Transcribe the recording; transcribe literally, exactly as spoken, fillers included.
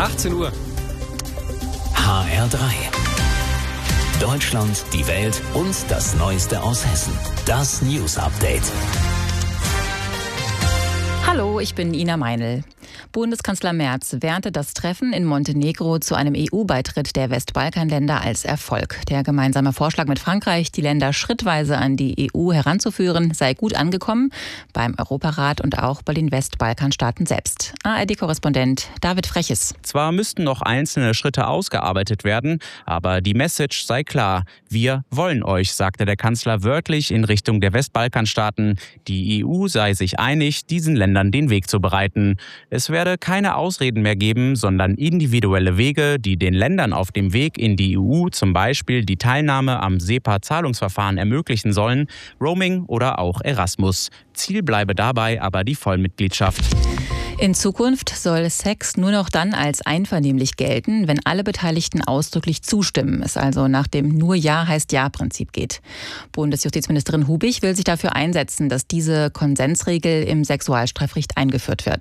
achtzehn Uhr. H R drei. Deutschland, die Welt und das Neueste aus Hessen. Das News Update. Hallo, ich bin Ina Meinl. Bundeskanzler Merz wertet das Treffen in Montenegro zu einem E U-Beitritt der Westbalkanländer als Erfolg. Der gemeinsame Vorschlag mit Frankreich, die Länder schrittweise an die E U heranzuführen, sei gut angekommen beim Europarat und auch bei den Westbalkanstaaten selbst. A R D-Korrespondent David Freches. Zwar müssten noch einzelne Schritte ausgearbeitet werden, aber die Message sei klar. Wir wollen euch, sagte der Kanzler wörtlich in Richtung der Westbalkanstaaten. Die E U sei sich einig, diesen Ländern den Weg zu bereiten. Es werde keine Ausreden mehr geben, sondern individuelle Wege, die den Ländern auf dem Weg in die E U zum Beispiel die Teilnahme am SEPA-Zahlungsverfahren ermöglichen sollen, Roaming oder auch Erasmus. Ziel bleibe dabei aber die Vollmitgliedschaft. In Zukunft soll Sex nur noch dann als einvernehmlich gelten, wenn alle Beteiligten ausdrücklich zustimmen, es also nach dem Nur-Ja-heißt-Ja-Prinzip geht. Bundesjustizministerin Hubig will sich dafür einsetzen, dass diese Konsensregel im Sexualstrafrecht eingeführt wird.